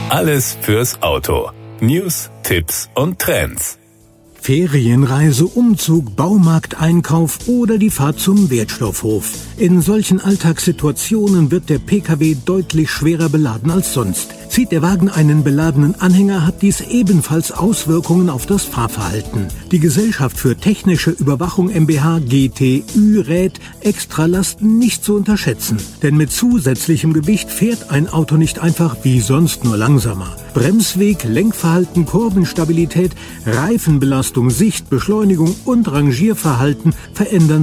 Alles fürs Auto. News, Tipps und Trends. Ferienreise, Umzug, Baumarkteinkauf oder die Fahrt zum Wertstoffhof. In solchen Alltagssituationen wird der Pkw deutlich schwerer beladen als sonst. Zieht der Wagen einen beladenen Anhänger, hat dies ebenfalls Auswirkungen auf das Fahrverhalten. Die Gesellschaft für technische Überwachung mbH GTÜ rät, Extralasten nicht zu unterschätzen. Denn mit zusätzlichem Gewicht fährt ein Auto nicht einfach wie sonst nur langsamer. Bremsweg, Lenkverhalten, Kurvenstabilität, Reifenbelastung, Sicht, Beschleunigung und Rangierverhalten verändern